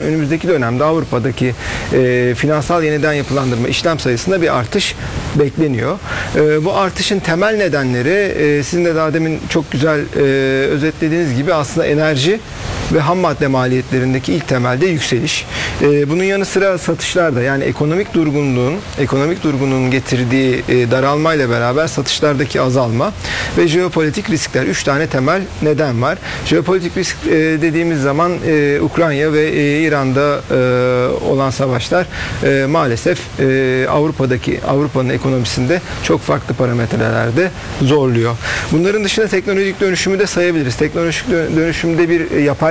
önümüzdeki dönemde Avrupa'daki finansal yeniden yapılandırma işlem sayısında bir artış bekleniyor. Bu artışın temel nedenleri sizin de daha demin çok güzel özetlediğiniz gibi aslında enerji ve ham madde maliyetlerindeki ilk temelde yükseliş. Bunun yanı sıra satışlarda, yani ekonomik durgunluğun getirdiği daralmayla beraber satışlardaki azalma ve jeopolitik riskler. 3 tane temel neden var. Jeopolitik risk dediğimiz zaman Ukrayna ve İran'da olan savaşlar maalesef Avrupa'nın ekonomisinde çok farklı parametrelerde zorluyor. Bunların dışında teknolojik dönüşümü de sayabiliriz. Teknolojik dönüşümde bir yapay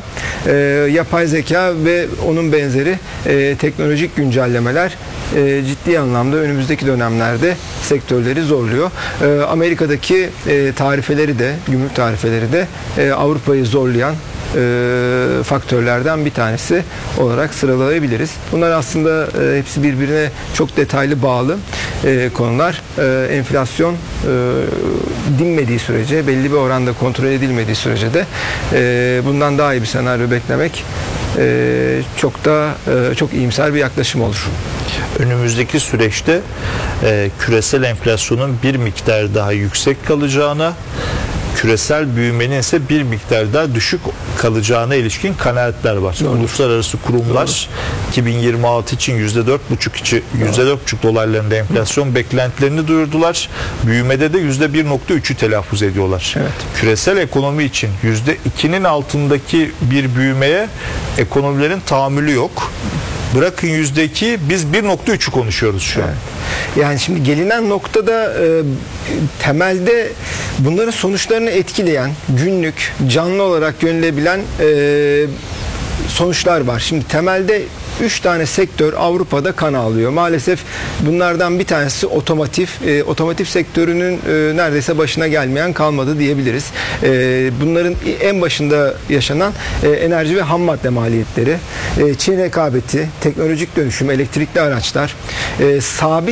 zeka ve onun benzeri teknolojik güncellemeler ciddi anlamda önümüzdeki dönemlerde sektörleri zorluyor. Amerika'daki gümrük tarifeleri de Avrupa'yı zorlayan faktörlerden bir tanesi olarak sıralayabiliriz. Bunlar aslında hepsi birbirine çok detaylı bağlı konular. Enflasyon dinmediği sürece, belli bir oranda kontrol edilmediği sürece de bundan daha iyi bir senaryo beklemek çok iyimser bir yaklaşım olur. Önümüzdeki süreçte küresel enflasyonun bir miktar daha yüksek kalacağına, küresel büyümenin ise bir miktar daha düşük kalacağına ilişkin kanaatler var. Doğru. Uluslararası kurumlar 2026 için %4,5 dolaylarında enflasyon beklentilerini duyurdular. Büyümede de %1,3'ü telaffuz ediyorlar. Evet. Küresel ekonomi için %2'nin altındaki bir büyümeye ekonomilerin tahammülü yok. Bırakın %2, biz 1,3'ü konuşuyoruz şu an. Evet. Yani şimdi gelinen noktada temelde bunların sonuçlarını etkileyen, günlük, canlı olarak görülebilen sonuçlar var. Şimdi temelde 3 tane sektör Avrupa'da kan ağlıyor. Maalesef bunlardan bir tanesi otomotiv. Otomotiv sektörünün neredeyse başına gelmeyen kalmadı diyebiliriz. Bunların en başında yaşanan enerji ve ham madde maliyetleri, Çin rekabeti, teknolojik dönüşüm, elektrikli araçlar, sabit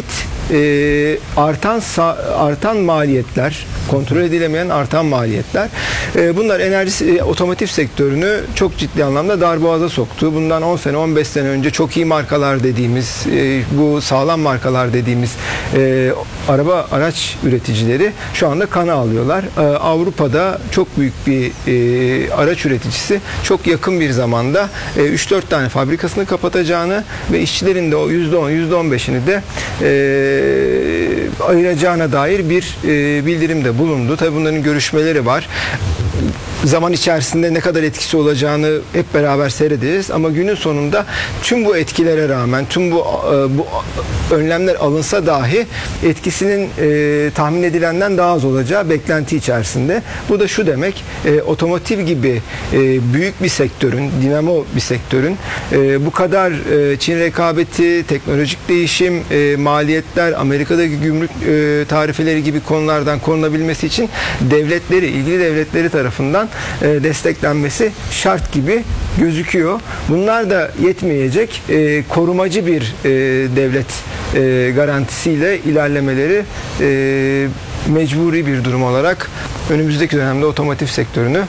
artan maliyetler, kontrol edilemeyen artan maliyetler. Bunlar otomotiv sektörünü çok ciddi anlamda darboğaza soktu. Bundan 10 sene, 15 sene önce çok iyi markalar dediğimiz, bu sağlam markalar dediğimiz araç üreticileri şu anda kana alıyorlar. Avrupa'da çok büyük bir araç üreticisi çok yakın bir zamanda 3-4 tane fabrikasını kapatacağını ve işçilerin de o %10, %15'ini de ayıracağına dair bir bildirimde bulundu. Tabii bunların görüşmeleri var. Zaman içerisinde ne kadar etkisi olacağını hep beraber seyrederiz ama günün sonunda tüm bu etkilere rağmen, tüm bu önlemler alınsa dahi etkisinin tahmin edilenden daha az olacağı beklenti içerisinde. Bu da şu demek, otomotiv gibi büyük bir sektörün, dinamo bir sektörün bu kadar Çin rekabeti, teknolojik değişim, maliyetler, Amerika'daki gümrük tarifeleri gibi konulardan korunabilmesi için ilgili devletleri tarafından desteklenmesi şart gibi gözüküyor. Bunlar da yetmeyecek. Korumacı bir devlet garantisiyle ilerlemeleri mecburi bir durum olarak önümüzdeki dönemde otomotiv sektörünün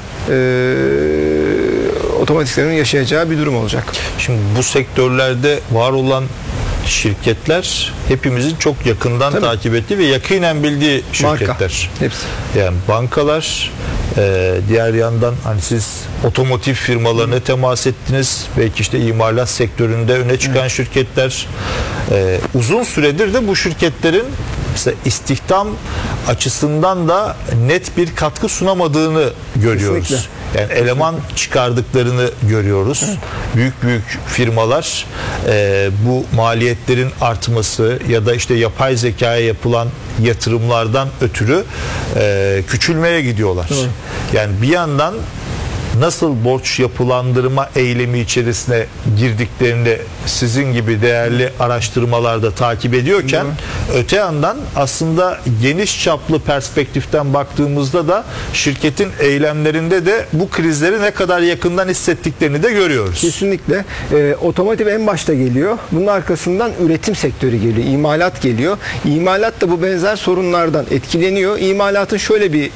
yaşayacağı bir durum olacak. Şimdi bu sektörlerde var olan şirketler hepimizin çok yakından takip ettiği ve yakinen bildiği şirketler. Marka, hepsi. Yani bankalar, diğer yandan hani siz otomotiv firmalarına temas ettiniz. Belki işte imalat sektöründe öne çıkan şirketler. Uzun süredir de bu şirketlerin mesela istihdam açısından da net bir katkı sunamadığını görüyoruz. Kesinlikle. Yani eleman çıkardıklarını görüyoruz. Büyük firmalar bu maliyetlerin artması ya da işte yapay zekaya yapılan yatırımlardan ötürü küçülmeye gidiyorlar. Doğru. Yani bir yandan nasıl borç yapılandırma eylemi içerisine girdiklerini sizin gibi değerli araştırmalarda takip ediyorken öte yandan aslında geniş çaplı perspektiften baktığımızda da şirketin eylemlerinde de bu krizleri ne kadar yakından hissettiklerini de görüyoruz. Kesinlikle. Otomotiv en başta geliyor. Bunun arkasından üretim sektörü geliyor. İmalat geliyor. İmalat da bu benzer sorunlardan etkileniyor. İmalatın şöyle bir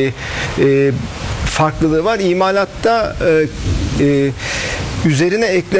farklılığı var. İmalatta üzerine